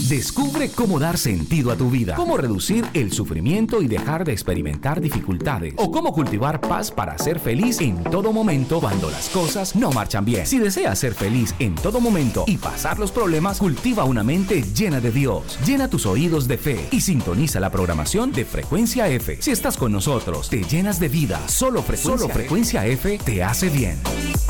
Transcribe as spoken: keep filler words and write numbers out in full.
Descubre cómo dar sentido a tu vida, cómo reducir el sufrimiento y dejar de experimentar dificultades, o cómo cultivar paz para ser feliz en todo momento cuando las cosas no marchan bien. Si deseas ser feliz en todo momento y pasar los problemas, cultiva una mente llena de Dios. Llena tus oídos de fe y sintoniza la programación de Frecuencia F. Si estás con nosotros, te llenas de vida. Solo Frecuencia, Solo Frecuencia F te hace bien.